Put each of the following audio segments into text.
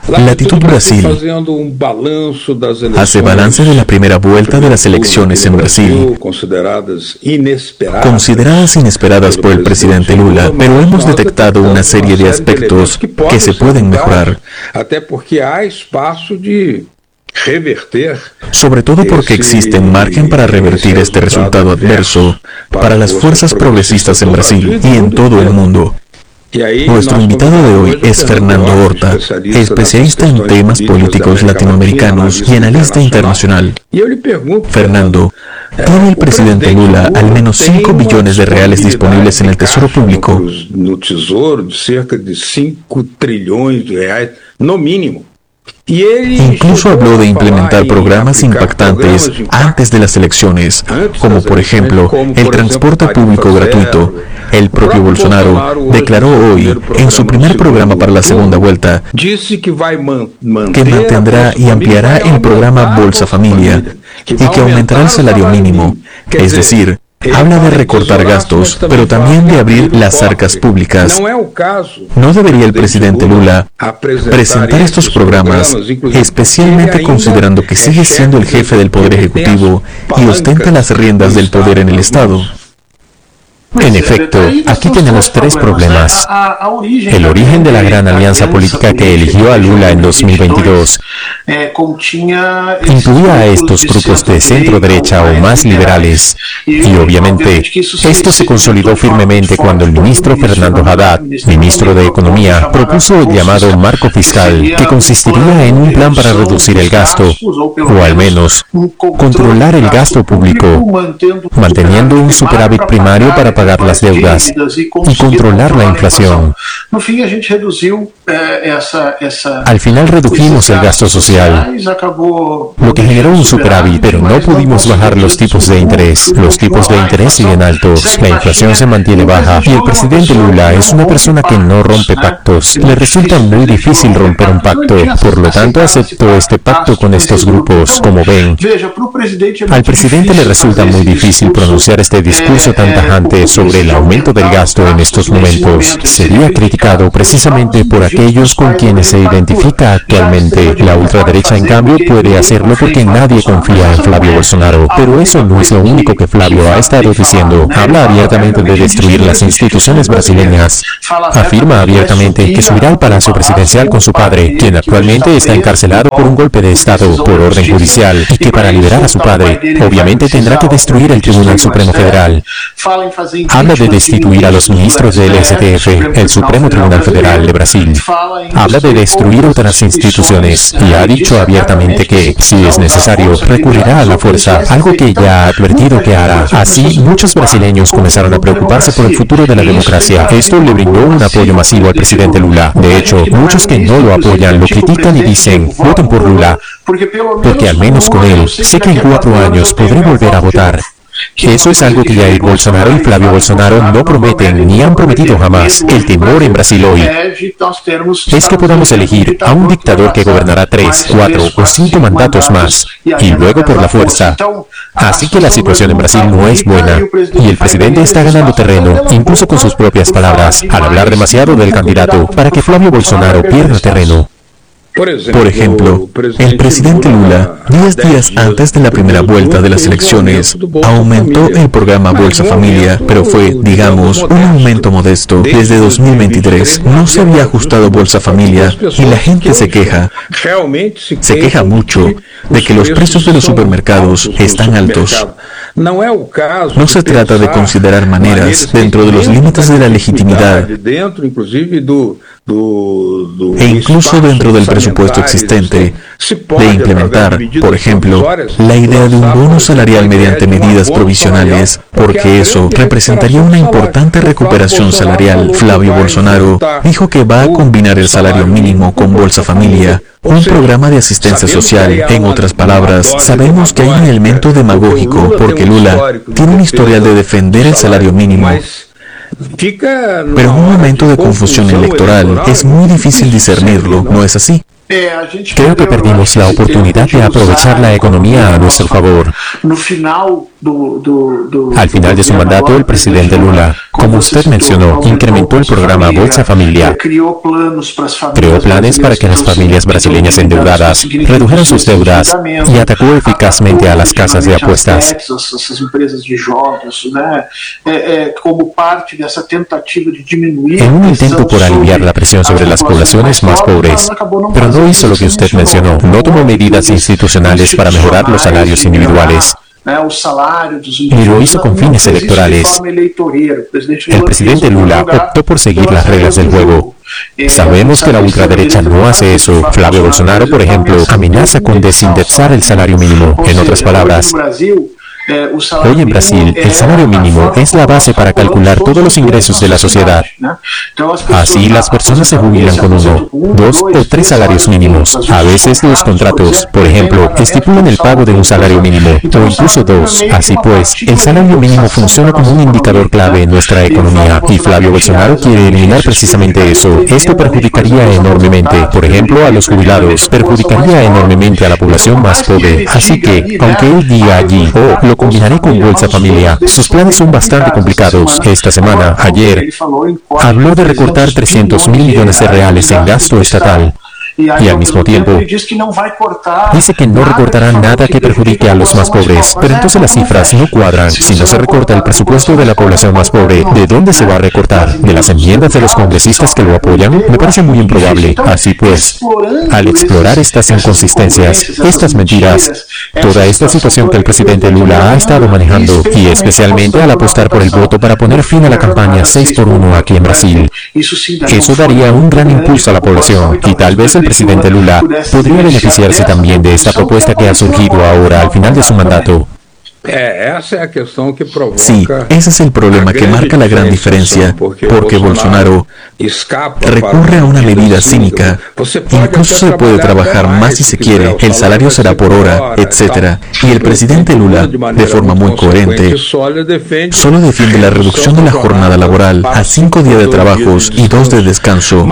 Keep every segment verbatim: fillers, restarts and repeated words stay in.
Latitud Brasil hace balance de la primera vuelta de las elecciones en Brasil, consideradas inesperadas por el presidente Lula, pero hemos detectado una serie de aspectos que se pueden mejorar. Sobre todo porque existe un margen para revertir este resultado adverso para las fuerzas progresistas en Brasil y en todo el mundo. Nuestro invitado de hoy es Fernando Horta, especialista en temas políticos latinoamericanos y analista internacional. Fernando, ¿tiene el presidente Lula al menos cinco billones de reales disponibles en el Tesoro Público? Incluso habló de implementar programas impactantes antes de las elecciones, como por ejemplo el transporte público gratuito. El propio Bolsonaro declaró hoy, en su primer programa para la segunda vuelta, que mantendrá y ampliará el programa Bolsa Familia y que aumentará el salario mínimo, es decir, habla de recortar gastos, pero también de abrir las arcas públicas. ¿No debería el presidente Lula presentar estos programas, especialmente considerando que sigue siendo el jefe del Poder Ejecutivo y ostenta las riendas del poder en el Estado? En efecto, aquí tenemos tres problemas. El origen de la gran alianza política que eligió a Lula en dos mil veintidós incluía a estos grupos de centro-derecha o más liberales, y obviamente esto se consolidó firmemente cuando el ministro Fernando Haddad, ministro de Economía, propuso el llamado marco fiscal, que consistiría en un plan para reducir el gasto, o al menos controlar el gasto público, manteniendo un superávit primario para pagar las deudas y controlar la inflación. Al final redujimos el gasto social, lo que generó un superávit, pero no pudimos bajar los tipos de interés. Los tipos de interés siguen altos, la inflación se mantiene baja, y el presidente Lula es una persona que no rompe pactos. Le resulta muy difícil romper un pacto, por lo tanto aceptó este pacto con estos grupos. Como ven, al presidente le resulta muy difícil pronunciar este discurso tan tajante sobre el aumento del gasto en estos momentos. Sería criticado precisamente por aquellos con quienes se identifica actualmente. La ultraderecha, en cambio, puede hacerlo porque nadie confía en Flavio Bolsonaro. Pero eso no es lo único que Flavio ha estado diciendo. Habla abiertamente de destruir las instituciones brasileñas. Afirma abiertamente que subirá al Palacio Presidencial con su padre, quien actualmente está encarcelado por un golpe de Estado por orden judicial, y que para liberar a su padre, obviamente tendrá que destruir el Tribunal Supremo Federal. Habla de destituir a los ministros del S T F, el Supremo Tribunal Federal de Brasil. Habla de destruir otras instituciones y ha dicho abiertamente que, si es necesario, recurrirá a la fuerza, algo que ya ha advertido que hará. Así, muchos brasileños comenzaron a preocuparse por el futuro de la democracia. Esto le brindó un apoyo masivo al presidente Lula. De hecho, muchos que no lo apoyan lo critican y dicen, voten por Lula, porque al menos con él, sé que en cuatro años podré volver a votar. Eso es algo que Jair Bolsonaro y Flavio Bolsonaro no prometen ni han prometido jamás. El temor en Brasil hoy es que podamos elegir a un dictador que gobernará tres, cuatro o cinco mandatos más, y luego por la fuerza. Así que la situación en Brasil no es buena, y el presidente está ganando terreno, incluso con sus propias palabras, al hablar demasiado del candidato, para que Flavio Bolsonaro pierda terreno. Por ejemplo, el presidente Lula, diez días antes de la primera vuelta de las elecciones, aumentó el programa Bolsa Familia, pero fue, digamos, un aumento modesto. Desde dos mil veintitrés no se había ajustado Bolsa Familia y la gente se queja, se queja mucho de que los precios de los supermercados están altos. No se trata de considerar maneras, dentro de los límites de la legitimidad, e incluso dentro del presupuesto existente, de implementar, por ejemplo, la idea de un bono salarial mediante medidas provisionales, porque eso representaría una importante recuperación salarial. Flavio Bolsonaro dijo que va a combinar el salario mínimo con Bolsa Familia, un programa de asistencia social. En otras palabras, sabemos que hay un elemento demagógico, porque Lula tiene un historial de defender el salario mínimo. Pero en un momento de confusión electoral es muy difícil discernirlo, ¿no es así? Creo que perdimos la oportunidad de aprovechar la economía a nuestro favor. Al final de su mandato, el presidente Lula, como usted mencionó, incrementó el programa Bolsa Familia, creó planes para que las familias brasileñas endeudadas redujeran sus deudas y atacó eficazmente a las casas de apuestas. En un intento por aliviar la presión sobre las poblaciones más pobres, pero no hizo lo que usted mencionó, no tomó medidas institucionales para mejorar los salarios individuales, ni lo hizo con fines electorales. El presidente Lula optó por seguir las reglas del juego. Sabemos que la ultraderecha no hace eso. Flavio Bolsonaro, por ejemplo, amenaza con desindexar el salario mínimo. En otras palabras, hoy en Brasil, el salario mínimo es la base para calcular todos los ingresos de la sociedad. Así, las personas se jubilan con uno, dos o tres salarios mínimos. A veces los contratos, por ejemplo, estipulan el pago de un salario mínimo, o incluso dos. Así pues, el salario mínimo funciona como un indicador clave en nuestra economía, y Flavio Bolsonaro quiere eliminar precisamente eso. Esto perjudicaría enormemente, por ejemplo, a los jubilados, perjudicaría enormemente a la población más pobre. Así que, aunque él diga allí, oh, lo combinaré con Bolsa Familia, sus planes son bastante complicados. Esta semana, ayer, habló de recortar trescientos mil millones de reales en gasto estatal. Y al mismo tiempo, dice que no recortará nada que perjudique a los más pobres. Pero entonces las cifras no cuadran. Si no se recorta el presupuesto de la población más pobre, ¿de dónde se va a recortar? ¿De las enmiendas de los congresistas que lo apoyan? Me parece muy improbable. Así pues, al explorar estas inconsistencias, estas mentiras, toda esta situación que el presidente Lula ha estado manejando, y especialmente al apostar por el voto para poner fin a la campaña seis por uno aquí en Brasil, eso daría un gran impulso a la población, y tal vez el presidente Lula podría beneficiarse también de esta propuesta que ha surgido ahora al final de su mandato. Sí, ese es el problema que marca la gran diferencia, porque Bolsonaro recurre a una medida cínica. Incluso se puede trabajar más si se quiere, el salario será por hora, etcétera. Y el presidente Lula, de forma muy coherente, solo defiende la reducción de la jornada laboral a cinco días de trabajos y dos de descanso.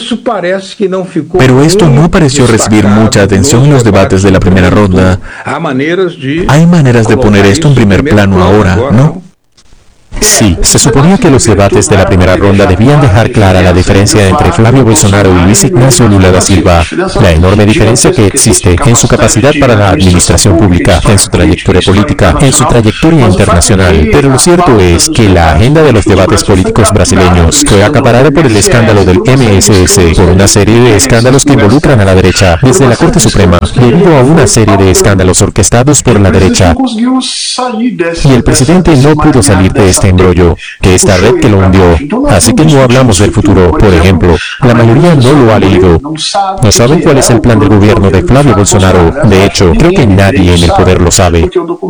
Pero esto no pareció recibir mucha atención en los debates de la primera ronda. Hay maneras de poner esto en primer plano ahora, ¿no? Sí, se suponía que los debates de la primera ronda debían dejar clara la diferencia entre Flavio Bolsonaro y Luiz Ignacio Lula da Silva, la enorme diferencia que existe en su capacidad para la administración pública, en su trayectoria política, en su trayectoria internacional. Pero lo cierto es que la agenda de los debates políticos brasileños fue acaparada por el escándalo del M S S, por una serie de escándalos que involucran a la derecha, desde la Corte Suprema, debido a una serie de escándalos orquestados por la derecha. Y el presidente no pudo salir de este embrollo, que esta red que lo hundió. Así que no hablamos del futuro. Por ejemplo, la mayoría no lo ha leído. No saben cuál es el plan de gobierno de Flavio Bolsonaro. De hecho, creo que nadie en el poder lo sabe.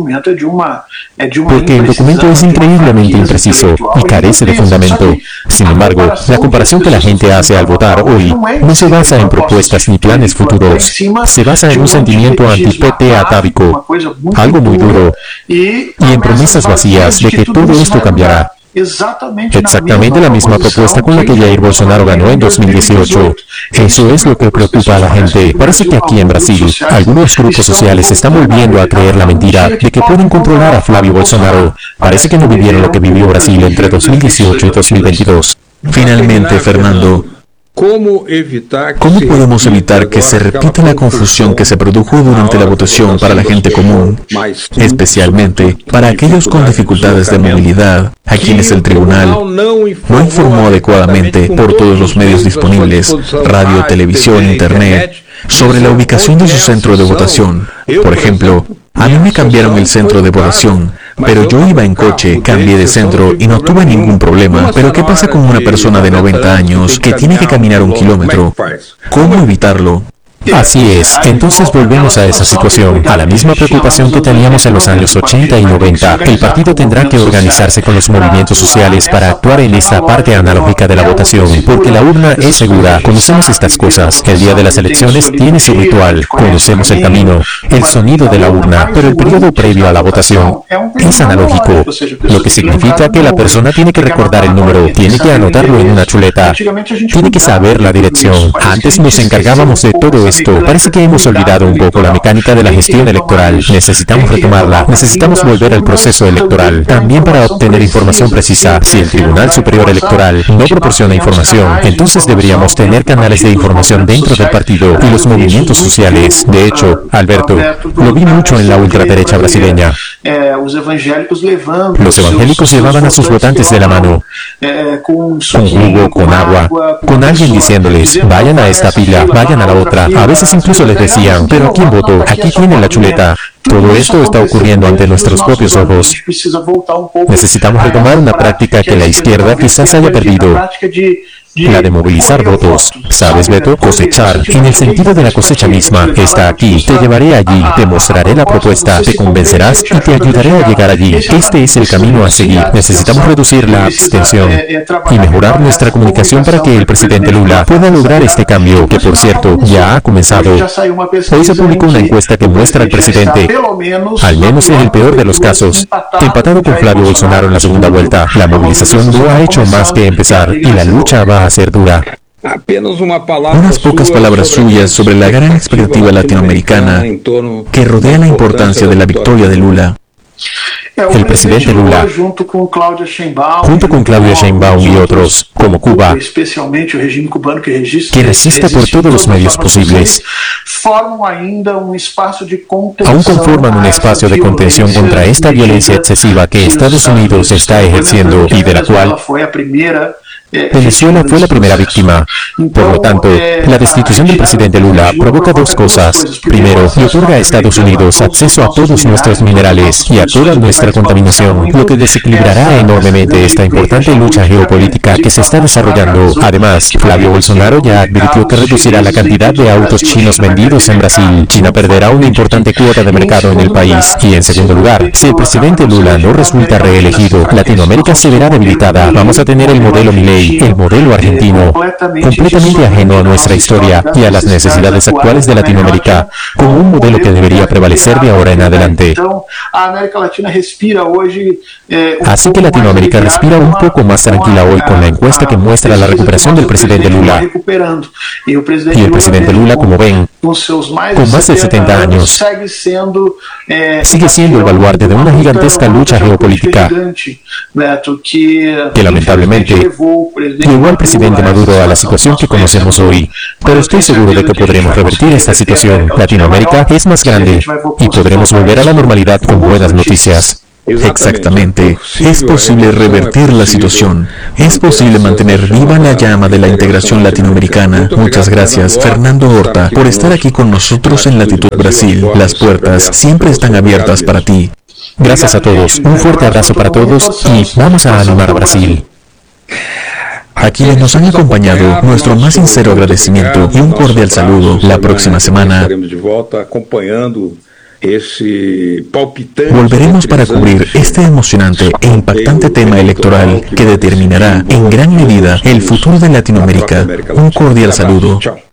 Porque el documento es increíblemente impreciso y carece de fundamento. Sin embargo, la comparación que la gente hace al votar hoy no se basa en propuestas ni planes futuros. Se basa en un sentimiento anti-P T atávico, algo muy duro, y en promesas vacías de que todo esto cambiará. Exactamente la misma propuesta con la que Jair Bolsonaro ganó en dos mil dieciocho. Eso es lo que preocupa a la gente. Parece que aquí en Brasil, algunos grupos sociales están volviendo a creer la mentira de que pueden controlar a Flavio Bolsonaro. Parece que no vivieron lo que vivió Brasil entre dos mil dieciocho y dos mil veintidós. Finalmente, Fernando, ¿cómo podemos evitar que se repita la confusión que se produjo durante la votación para la gente común, especialmente para aquellos con dificultades de movilidad, a quienes el tribunal no informó adecuadamente por todos los medios disponibles, radio, televisión, internet, sobre la ubicación de su centro de votación? Por ejemplo, a mí me cambiaron el centro de votación, pero yo iba en coche, cambié de centro y no tuve ningún problema. Pero ¿qué pasa con una persona de noventa años que tiene que caminar un kilómetro? ¿Cómo evitarlo? Así es, entonces volvemos a esa situación, a la misma preocupación que teníamos en los años ochenta y noventa. El partido tendrá que organizarse con los movimientos sociales para actuar en esta parte analógica de la votación, porque la urna es segura. Conocemos estas cosas. El día de las elecciones tiene su ritual, conocemos el camino, el sonido de la urna, pero el periodo previo a la votación es analógico, lo que significa que la persona tiene que recordar el número, tiene que anotarlo en una chuleta, tiene que saber la dirección. Antes nos encargábamos de todo esto esto. Parece que hemos olvidado un poco la mecánica de la gestión electoral. Necesitamos retomarla. Necesitamos volver al proceso electoral. También para obtener información precisa. Si el Tribunal Superior Electoral no proporciona información, entonces deberíamos tener canales de información dentro del partido y los movimientos sociales. De hecho, Alberto, lo vi mucho en la ultraderecha brasileña. Los evangélicos llevaban a sus votantes de la mano, con jugo, con agua, con alguien diciéndoles, vayan a esta pila, vayan a la otra. A veces incluso les decían, pero ¿a quién voto? Aquí tienen la chuleta. Todo esto está ocurriendo ante nuestros propios ojos. Necesitamos retomar una práctica que la izquierda quizás haya perdido. La de movilizar votos. ¿Sabes, Beto? Cosechar. En el sentido de la cosecha misma. Está aquí. Te llevaré allí. Te mostraré la propuesta. Te convencerás y te ayudaré a llegar allí. Este es el camino a seguir. Necesitamos reducir la abstención y mejorar nuestra comunicación para que el presidente Lula pueda lograr este cambio, que por cierto, ya ha comenzado. Hoy se publicó una encuesta que muestra al presidente, al menos en el peor de los casos, empatado con Flavio Bolsonaro en la segunda vuelta. La movilización no ha hecho más que empezar y la lucha va a ser dura. Unas pocas palabras suyas sobre la gran expectativa latinoamericana que rodea la importancia de la victoria de Lula. El presidente Lula, junto con Claudia Sheinbaum y otros, como Cuba, que resiste por todos los medios posibles, aún conforman un espacio de contención contra esta violencia excesiva que Estados Unidos está ejerciendo y de la cual Venezuela fue la primera víctima. Por lo tanto, la destitución del presidente Lula provoca dos cosas. Primero, le otorga a Estados Unidos acceso a todos nuestros minerales y a toda nuestra contaminación, lo que desequilibrará enormemente esta importante lucha geopolítica que se está desarrollando. Además, Flavio Bolsonaro ya advirtió que reducirá la cantidad de autos chinos vendidos en Brasil. China perderá una importante cuota de mercado en el país. Y en segundo lugar, si el presidente Lula no resulta reelegido, Latinoamérica se verá debilitada. Vamos a tener el modelo Milei, el modelo argentino, completamente ajeno a nuestra historia y a las necesidades actuales de Latinoamérica, como un modelo que debería prevalecer de ahora en adelante. Así que Latinoamérica respira un poco más tranquila hoy con la encuesta que muestra la recuperación del presidente Lula. Y el presidente Lula, como ven, con más de setenta años, sigue siendo el baluarte de una gigantesca lucha geopolítica que lamentablemente llevó al presidente Maduro a la situación que conocemos hoy. Pero estoy seguro de que podremos revertir esta situación. Latinoamérica es más grande y podremos volver a la normalidad con buenas noticias. Exactamente. Es posible revertir la situación. Es posible mantener viva la llama de la integración latinoamericana. Muchas gracias, Fernando Horta, por estar aquí con nosotros en Latitud Brasil. Las puertas siempre están abiertas para ti. Gracias a todos. Un fuerte abrazo para todos y vamos a animar a Brasil. A quienes nos han acompañado, nuestro más sincero agradecimiento y un cordial saludo. La próxima semana volveremos para cubrir este emocionante e impactante tema electoral que determinará en gran medida el futuro de Latinoamérica. Un cordial saludo.